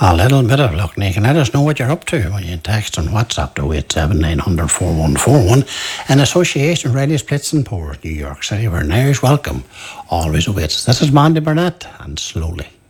A little bit of luck, and you can let us know what you're up to when you text on WhatsApp to 087 900 4141 in association with Radio Splits and Port, New York City, where an Irish welcome always awaits. This is Mandy Burnett, and Slowly.